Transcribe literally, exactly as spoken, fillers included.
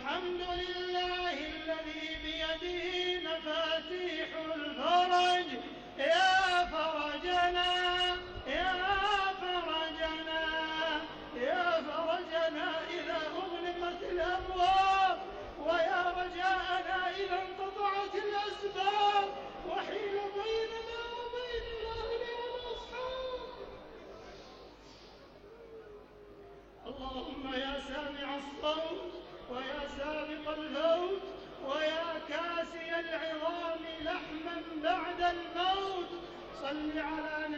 الحمد لله الذي بيده مفاتيح الفرج. يا فرجنا يا فرجنا يا فرجنا إذا أغلقت الأبواب، ويا رجاءنا إذا انقطعت الأسباب وحيل بيننا وبين الأهل والأصحاب. اللهم يا سامع الصوت ويا سابق الموت ويا كاسي العظام لحما بعد الموت، صل على